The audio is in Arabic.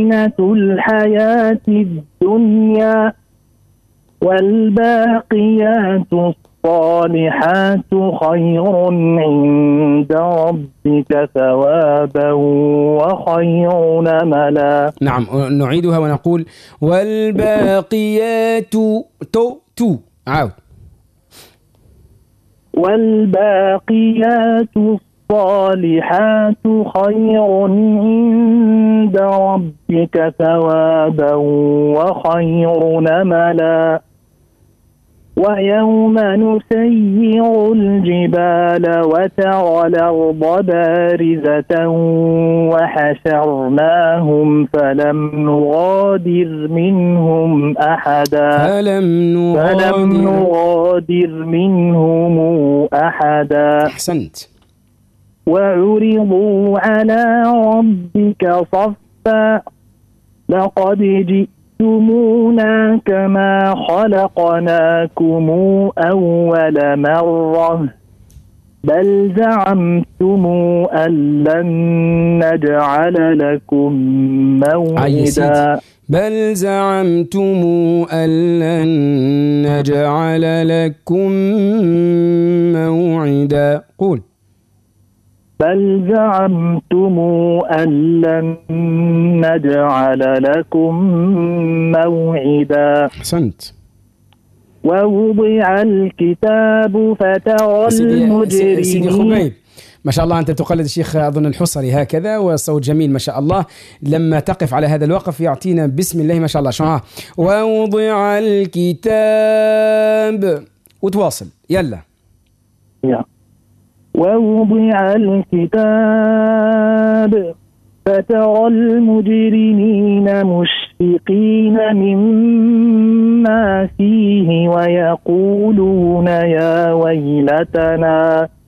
زينة الحياة الدنيا والباقيات الصالحات خير عند ربك ثوابا وخير نملا. نعم، نعيدها ونقول والباقيات عاود. والباقيات الصالحات خير عند ربك ثوابا وخير نملا. ويوم نسير الجبال وترى الأرض بارزة وحشرناهم فلم نغادر منهم أحدا. أحسنت. وعرضوا على ربك صفا لقد جئتمونا كما خلقناكم أول مرة بل زعمتم أن لن نجعل لكم موعدا. بل زعمتم أن لن نجعل لكم موعدا. قول. بل زعمتم أن لن نجعل لكم موعدا. أحسنت. ووضع الكتاب فترى المجرمين. سيدي خبيب، ما شاء الله أنت تقلد الشيخ أظن الحصري هكذا، والصوت جميل ما شاء الله. لما تقف على هذا الوقف يعطينا بسم الله ما شاء الله شو. ووضع الكتاب وتواصل يلا. ووضع الكتاب فترى المجرمين مشفقين مما فيه ويقولون يا ويلتنا